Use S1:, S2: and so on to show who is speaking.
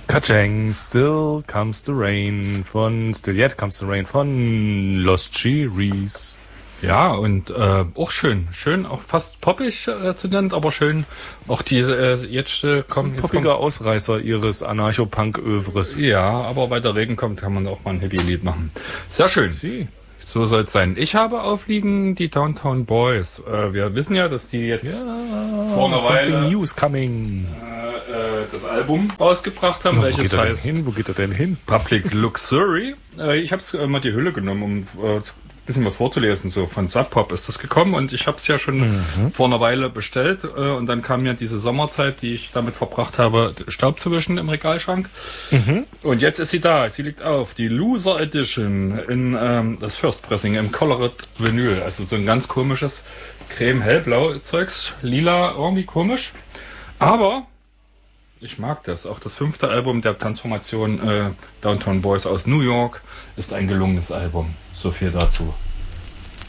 S1: Ka-chang, Still Comes the Rain von Still Yet Comes the Rain von Lost Cherries.
S2: Ja, und auch schön, auch fast poppig zu nennen, aber schön. Auch die jetzt kommen.
S1: Ein poppiger Ausreißer ihres Anarcho-Punk-Övres.
S2: Ja, aber weil der Regen kommt, kann man auch mal ein Happy-Lied machen. Sehr schön. So soll es sein. Ich habe aufliegen die Downtown Boys. Wir wissen ja, dass die jetzt vor einer Weile
S1: News coming.
S2: Das Album rausgebracht haben, welches heißt
S1: Wo geht er denn hin?
S2: Public Luxury. Ich habe mal die Hülle genommen, um bisschen was vorzulesen. So von Sub Pop ist das gekommen und ich habe es ja schon vor einer Weile bestellt und dann kam ja diese Sommerzeit, die ich damit verbracht habe, Staub zu wischen im Regalschrank. Und jetzt ist sie da. Sie liegt auf. Die Loser Edition in das First Pressing im Colored Vinyl. Also so ein ganz komisches Creme-Hellblau Zeugs. Lila, irgendwie komisch. Aber ich mag das. Auch das 5. Album der Transformation Downtown Boys aus New York ist ein gelungenes Album. So viel dazu.